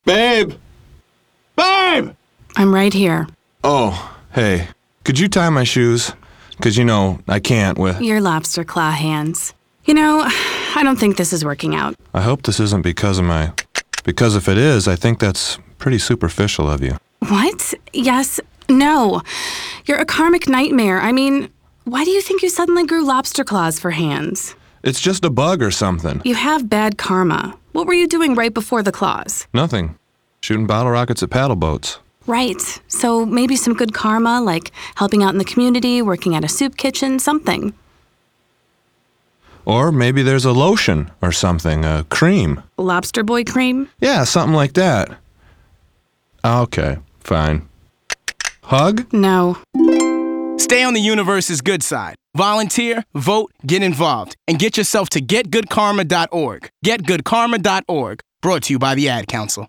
Babe! Babe! I'm right here. Oh, hey. Could you tie my shoes? 'Cause I can't with... Your lobster claw hands. I don't think this is working out. I hope this isn't because of my... Because if it is, I think that's pretty superficial of you. What? Yes. No. You're a karmic nightmare. I mean, why do you think you suddenly grew lobster claws for hands? It's just a bug or something. You have bad karma. What were you doing right before the claws? Nothing. Shooting bottle rockets at paddle boats. Right. So maybe some good karma, like helping out in the community, working at a soup kitchen, something. Or maybe there's a lotion or something, a cream. Lobster boy cream? Yeah, something like that. Okay, fine. Hug? No. Stay on the universe's good side. Volunteer, vote, get involved, and get yourself to getgoodkarma.org. Getgoodkarma.org. Brought to you by the Ad Council.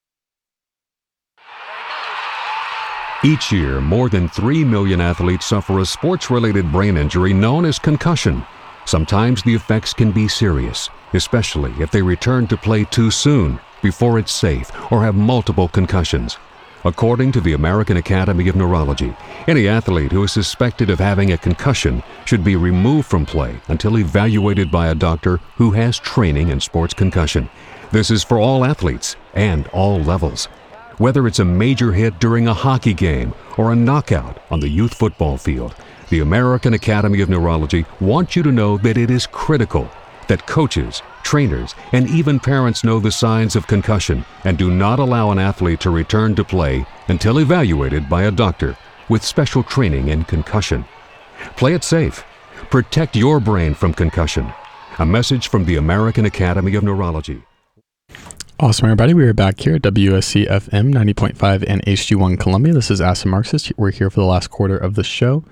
Each year, more than 3 million athletes suffer a sports-related brain injury known as concussion. Sometimes the effects can be serious, especially if they return to play too soon, before it's safe, or have multiple concussions. According to the American Academy of Neurology, any athlete who is suspected of having a concussion should be removed from play until evaluated by a doctor who has training in sports concussion. This is for all athletes and all levels. Whether it's a major hit during a hockey game or a knockout on the youth football field, the American Academy of Neurology wants you to know that it is critical that coaches, trainers, and even parents know the signs of concussion and do not allow an athlete to return to play until evaluated by a doctor with special training in concussion. Play it safe. Protect your brain from concussion. A message from the American Academy of Neurology. Awesome, everybody. We are back here at WSC FM 90.5 and HD1 Columbia. This is Acid Marxist. We're here for the last quarter of the show.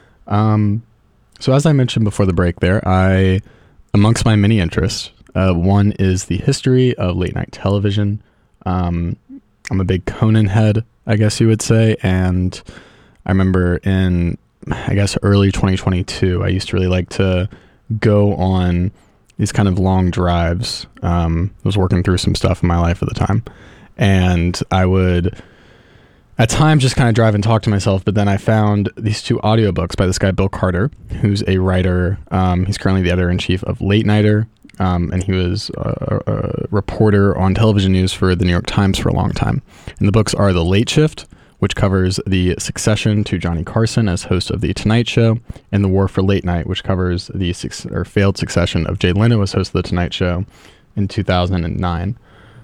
So as I mentioned before the break there, amongst my many interests, one is the history of late night television. I'm a big Conan head, I guess you would say. And I remember in, early 2022, I used to really like to go on these kind of long drives. I was working through some stuff in my life at the time, and I would at times just kind of drive and talk to myself. But then I found these two audiobooks by this guy, Bill Carter, who's a writer. He's currently the editor-in-chief of Late Nighter, and he was a reporter on television news for the New York Times for a long time. And the books are The Late Shift, which covers the succession to Johnny Carson as host of The Tonight Show, and The War for Late Night, which covers the failed succession of Jay Leno as host of The Tonight Show in 2009.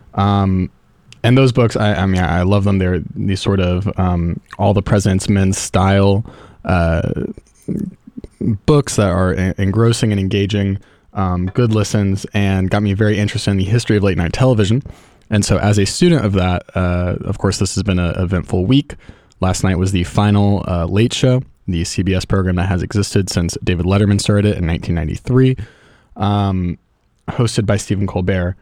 And those books, I love them. They're these sort of all the President's Men style books that are engrossing and engaging, good listens, and got me very interested in the history of late night television. And so as a student of that, of course, this has been an eventful week. Last night was the final Late Show, the CBS program that has existed since David Letterman started it in 1993, hosted by Stephen Colbert,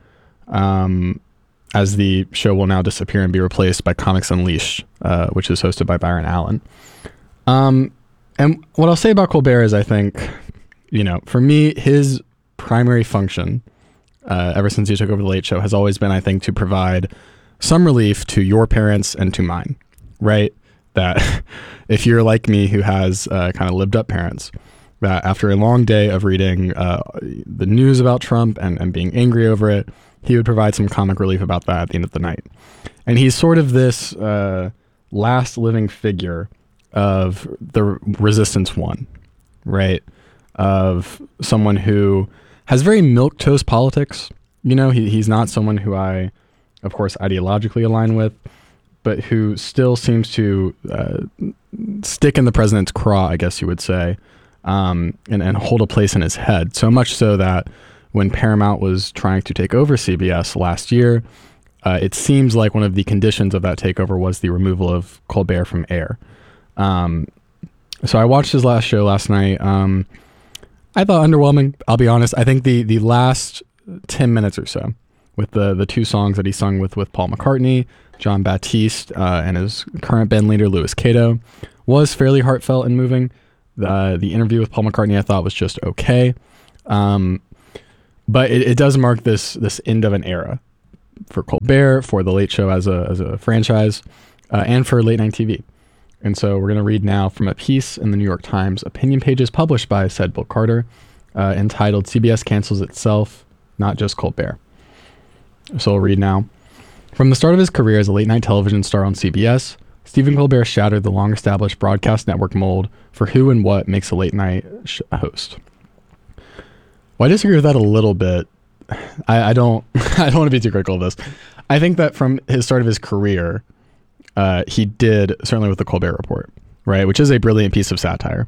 as the show will now disappear and be replaced by Comics Unleashed, which is hosted by Byron Allen. And what I'll say about Colbert is I think, for me, his primary function ever since he took over the Late Show has always been, I think, to provide some relief to your parents and to mine, right? That if you're like me, who has kind of lived up parents, that after a long day of reading the news about Trump and being angry over it, he would provide some comic relief about that at the end of the night. And he's sort of this last living figure of the Resistance One, right? Of someone who has very milquetoast politics. He's not someone who I, of course, ideologically align with, but who still seems to stick in the president's craw, I guess you would say, and hold a place in his head. So much so that when Paramount was trying to take over CBS last year, it seems like one of the conditions of that takeover was the removal of Colbert from air. So I watched his last show last night. I thought underwhelming, I'll be honest. I think the last 10 minutes or so with the two songs that he sung with Paul McCartney, John Baptiste, and his current band leader, Louis Cato, was fairly heartfelt and moving. The interview with Paul McCartney I thought was just okay. But it does mark this end of an era. Colbert, for The Late Show as a franchise, and for late night TV. And so we're going to read now from a piece in the New York Times opinion pages published by said Bill Carter, entitled "CBS Cancels Itself, Not Just Colbert." So I'll read now. From the start of his career as a late-night television star on CBS, Stephen Colbert shattered the long-established broadcast network mold for who and what makes a late-night host. Well, I disagree with that a little bit. I don't I don't want to be too critical of this. I think that from his start of his career, he did, certainly with the Colbert Report, right, which is a brilliant piece of satire.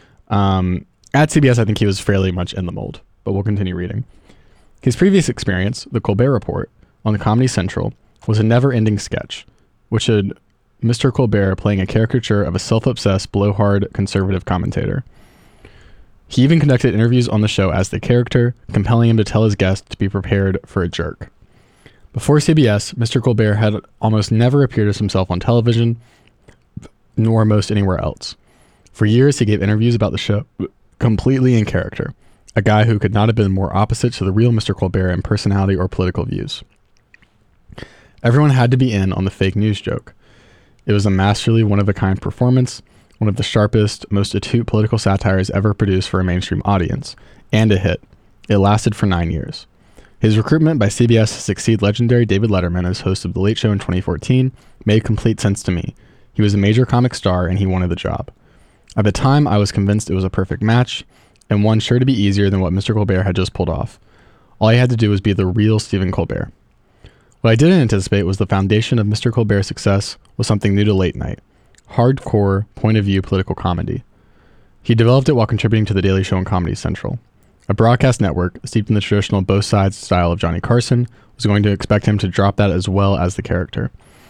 At CBS, I think he was fairly much in the mold, but we'll continue reading. His previous experience, the Colbert Report, on the Comedy Central, was a never-ending sketch, which had Mr. Colbert playing a caricature of a self-obsessed, blowhard conservative commentator. He even conducted interviews on the show as the character, compelling him to tell his guests to be prepared for a jerk. Before CBS, Mr. Colbert had almost never appeared as himself on television, nor most anywhere else. For years, he gave interviews about the show completely in character, a guy who could not have been more opposite to the real Mr. Colbert in personality or political views. Everyone had to be in on the fake news joke. It was a masterly, one-of-a-kind performance, one of the sharpest, most acute political satires ever produced for a mainstream audience, and a hit. It lasted for 9 years. His recruitment by CBS to succeed legendary David Letterman as host of The Late Show in 2014 made complete sense to me. He was a major comic star, and he wanted the job. At the time, I was convinced it was a perfect match, and one sure to be easier than what Mr. Colbert had just pulled off. All I had to do was be the real Stephen Colbert. What I didn't anticipate was the foundation of Mr. Colbert's success was something new to late night: hardcore, point-of-view political comedy. He developed it while contributing to The Daily Show and Comedy Central. A broadcast network, steeped in the traditional both sides style of Johnny Carson, was going to expect him to drop that as well as the character.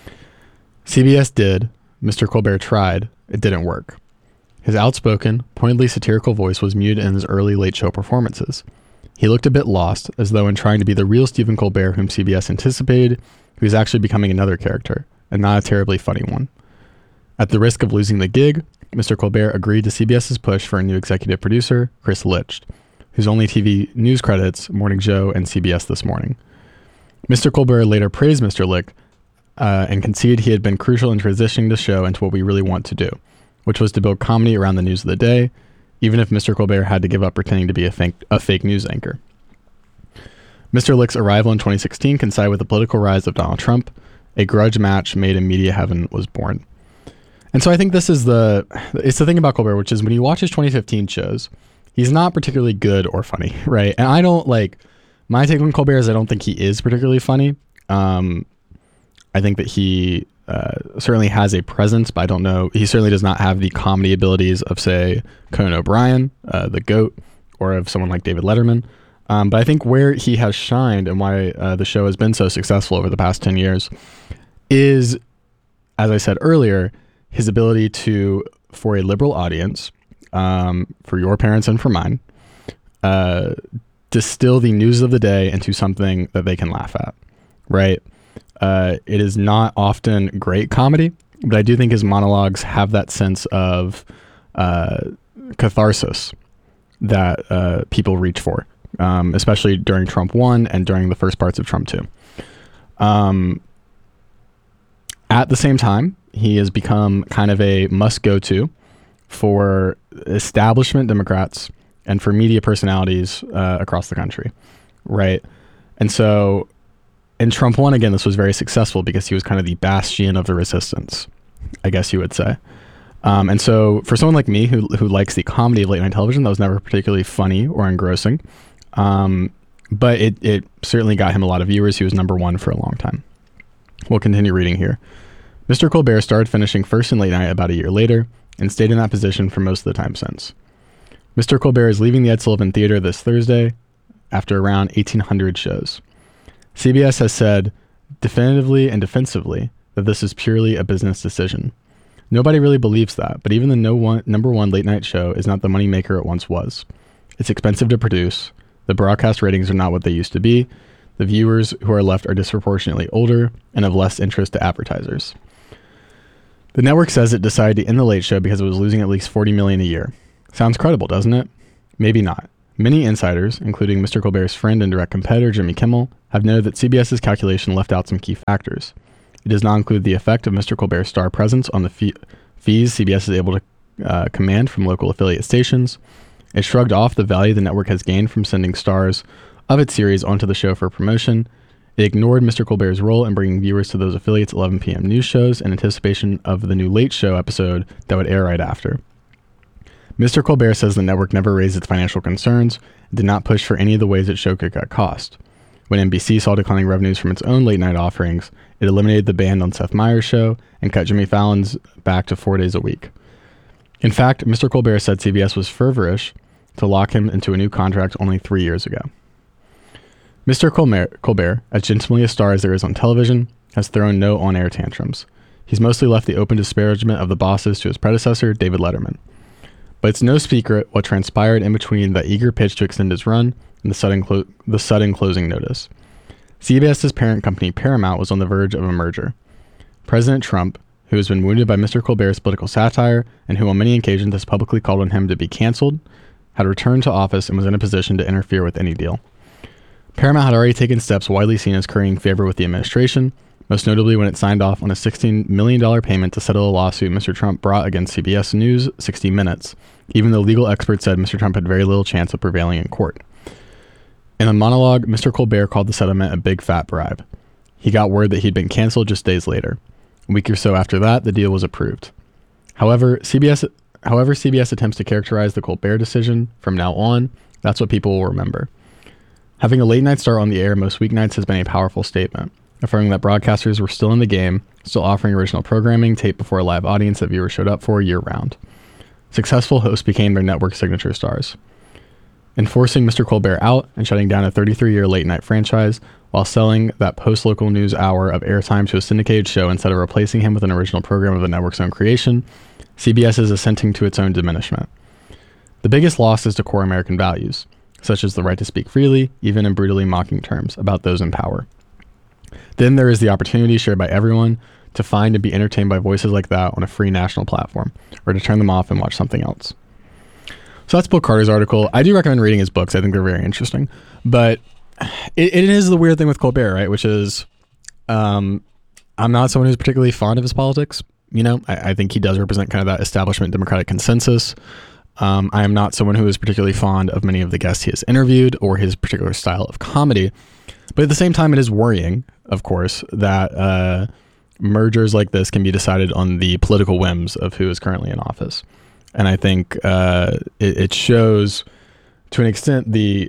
CBS did, Mr. Colbert tried, it didn't work. His outspoken, pointedly satirical voice was muted in his early Late Show performances. He looked a bit lost, as though in trying to be the real Stephen Colbert whom CBS anticipated, he was actually becoming another character, and not a terribly funny one. At the risk of losing the gig, Mr. Colbert agreed to CBS's push for a new executive producer, Chris Licht, whose only TV news credits Morning Joe and CBS This Morning. Mr. Colbert later praised Mr. Licht and conceded he had been crucial in transitioning the show into what we really want to do, which was to build comedy around the news of the day, even if Mr. Colbert had to give up pretending to be a fake news anchor. Mr. Licht's arrival in 2016 coincided with the political rise of Donald Trump. A grudge match made in media heaven was born. And so I think it's the thing about Colbert, which is when you watch his 2015 shows, he's not particularly good or funny, right? And I don't my take on Colbert is I don't think he is particularly funny. I think that he certainly has a presence, but I don't know. He certainly does not have the comedy abilities of, say, Conan O'Brien, the GOAT, or of someone like David Letterman. But I think where he has shined and why the show has been so successful over the past 10 years is, as I said earlier, his ability to, for a liberal audience, for your parents and for mine, distill the news of the day into something that they can laugh at, right? It is not often great comedy, but I do think his monologues have that sense of catharsis that people reach for, especially during Trump 1 and during the first parts of Trump 2. At the same time, he has become kind of a must-go-to for establishment Democrats and for media personalities across the country, right? And so in Trump 1, again, this was very successful because he was kind of the bastion of the resistance, I guess you would say. And so for someone like me who likes the comedy of late night television, that was never particularly funny or engrossing. But it certainly got him a lot of viewers. He was number one for a long time. We'll continue reading here. Mr. Colbert started finishing first in late night about a year later and stayed in that position for most of the time since. Mr. Colbert is leaving the Ed Sullivan Theater this Thursday after around 1,800 shows. CBS has said definitively and defensively that this is purely a business decision. Nobody really believes that, but even the number one late night show is not the moneymaker it once was. It's expensive to produce. The broadcast ratings are not what they used to be. The viewers who are left are disproportionately older and of less interest to advertisers. The network says it decided to end the Late Show because it was losing at least $40 million a year. Sounds credible, doesn't it? Maybe not. Many insiders, including Mr. Colbert's friend and direct competitor Jimmy Kimmel, have noted that CBS's calculation left out some key factors. It does not include the effect of Mr. Colbert's star presence on the fees CBS is able to command from local affiliate stations. It shrugged off the value the network has gained from sending stars of its series onto the show for promotion. It ignored Mr. Colbert's role in bringing viewers to those affiliates' 11 p.m. news shows in anticipation of the new Late Show episode that would air right after. Mr. Colbert says the network never raised its financial concerns and did not push for any of the ways its show could cut cost. When NBC saw declining revenues from its own late-night offerings, it eliminated the ban on Seth Meyers' show and cut Jimmy Fallon's back to 4 days a week. In fact, Mr. Colbert said CBS was fervorish to lock him into a new contract only 3 years ago. Mr. Colbert, as gentlemanly a star as there is on television, has thrown no on-air tantrums. He's mostly left the open disparagement of the bosses to his predecessor, David Letterman. But it's no secret what transpired in between that eager pitch to extend his run and the sudden closing notice. CBS's parent company, Paramount, was on the verge of a merger. President Trump, who has been wounded by Mr. Colbert's political satire and who on many occasions has publicly called on him to be canceled, had returned to office and was in a position to interfere with any deal. Paramount had already taken steps widely seen as currying favor with the administration, most notably when it signed off on a $16 million payment to settle a lawsuit Mr. Trump brought against CBS News 60 Minutes, even though legal experts said Mr. Trump had very little chance of prevailing in court. In a monologue, Mr. Colbert called the settlement a big fat bribe. He got word that he'd been canceled just days later. A week or so after that, the deal was approved. However CBS attempts to characterize the Colbert decision from now on, that's what people will remember. Having a late-night star on the air most weeknights has been a powerful statement, affirming that broadcasters were still in the game, still offering original programming taped before a live audience that viewers showed up for year-round. Successful hosts became their network signature stars. Enforcing Mr. Colbert out and shutting down a 33-year late-night franchise while selling that post-local news hour of airtime to a syndicated show instead of replacing him with an original program of the network's own creation, CBS is assenting to its own diminishment. The biggest loss is to core American values, such as the right to speak freely, even in brutally mocking terms, about those in power. Then there is the opportunity shared by everyone to find and be entertained by voices like that on a free national platform, or to turn them off and watch something else. So that's Bill Carter's article. I do recommend reading his books. I think they're very interesting. But it is the weird thing with Colbert, right? Which is, I'm not someone who's particularly fond of his politics. You know, I think he does represent kind of that establishment Democratic consensus. I am not someone who is particularly fond of many of the guests he has interviewed or his particular style of comedy. But at the same time, it is worrying, of course, that mergers like this can be decided on the political whims of who is currently in office. And I think it shows, to an extent, the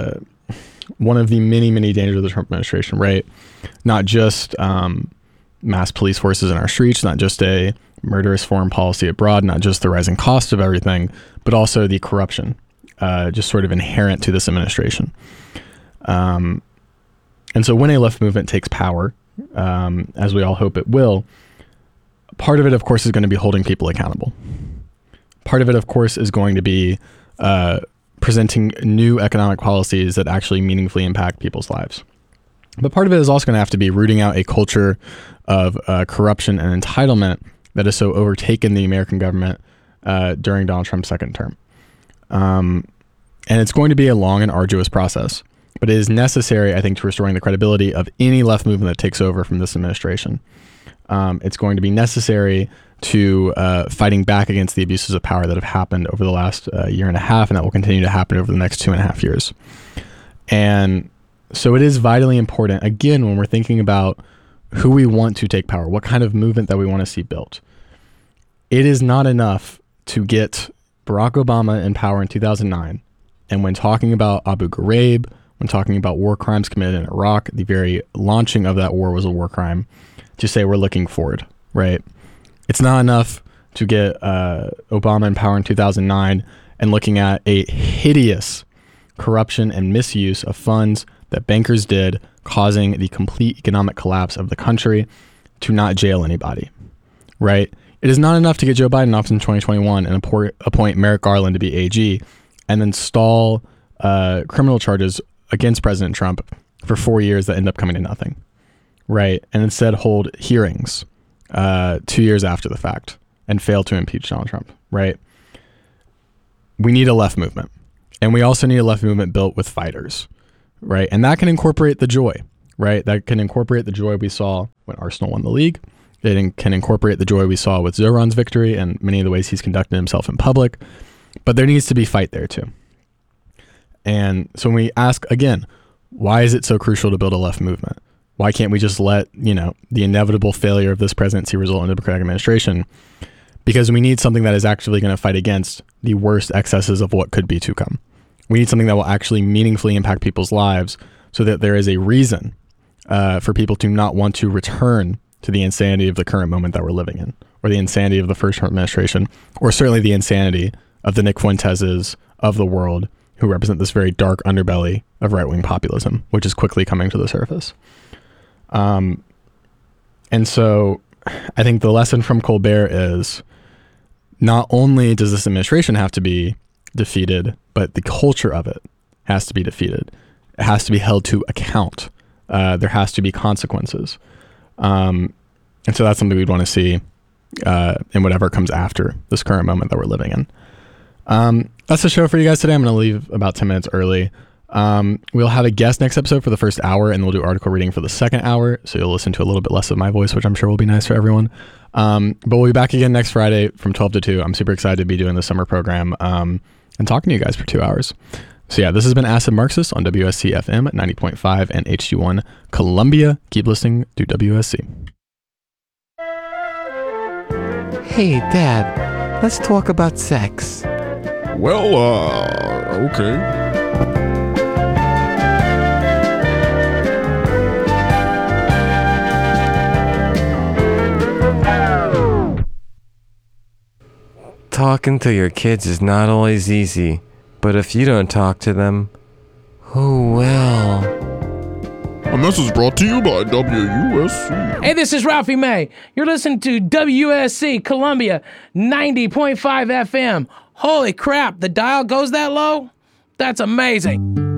one of the many, many dangers of the Trump administration, right? Not just mass police forces in our streets, not just a murderous foreign policy abroad, not just the rising cost of everything, but also the corruption, just sort of inherent to this administration. And so when a left movement takes power, as we all hope it will, part of it, of course, is going to be holding people accountable. Part of it, of course, is going to be presenting new economic policies that actually meaningfully impact people's lives. But part of it is also going to have to be rooting out a culture of corruption and entitlement that has so overtaken the American government during Donald Trump's second term. And it's going to be a long and arduous process, but it is necessary, I think, to restoring the credibility of any left movement that takes over from this administration. It's going to be necessary to fighting back against the abuses of power that have happened over the last year and a half, and that will continue to happen over the next 2.5 years. And so it is vitally important, again, when we're thinking about who we want to take power, what kind of movement that we want to see built. It is not enough to get Barack Obama in power in 2009. And when talking about Abu Ghraib, when talking about war crimes committed in Iraq, the very launching of that war was a war crime, to say we're looking forward, right? It's not enough to get Obama in power in 2009 and looking at a hideous corruption and misuse of funds that bankers did, causing the complete economic collapse of the country, to not jail anybody, right? It is not enough to get Joe Biden off in 2021 and appoint Merrick Garland to be AG and then stall criminal charges against President Trump for 4 years that end up coming to nothing, right? And instead hold hearings 2 years after the fact and fail to impeach Donald Trump, right? We need a left movement. And we also need a left movement built with fighters, right? And that can incorporate the joy, right? That can incorporate the joy we saw when Arsenal won the league. It can incorporate the joy we saw with Zoran's victory and many of the ways he's conducted himself in public. But there needs to be fight there too. And so when we ask again, why is it so crucial to build a left movement? Why can't we just let, the inevitable failure of this presidency result in a Democratic administration? Because we need something that is actually going to fight against the worst excesses of what could be to come. We need something that will actually meaningfully impact people's lives so that there is a reason for people to not want to return to the insanity of the current moment that we're living in, or the insanity of the first Trump administration, or certainly the insanity of the Nick Fuenteses of the world who represent this very dark underbelly of right-wing populism, which is quickly coming to the surface. And so I think the lesson from Colbert is not only does this administration have to be defeated, but the culture of it has to be defeated. It has to be held to account. There has to be consequences. And so that's something we'd want to see in whatever comes after this current moment that we're living in. That's the show for you guys today. I'm going to leave about 10 minutes early. We'll have a guest next episode for the first hour, and we'll do article reading for the second hour. So you'll listen to a little bit less of my voice, which I'm sure will be nice for everyone. But we'll be back again next Friday from 12 to 2. I'm super excited to be doing the summer program and talking to you guys for 2 hours. So yeah, this has been Acid Marxist on WSC FM at 90.5 and HD1 Columbia. Keep listening to WSC. Hey, Dad, let's talk about sex. Well, okay. Talking to your kids is not always easy, but if you don't talk to them, who will? A message brought to you by WUSC. Hey, this is Ralphie May. You're listening to WSC Columbia 90.5 FM. Holy crap, the dial goes that low? That's amazing.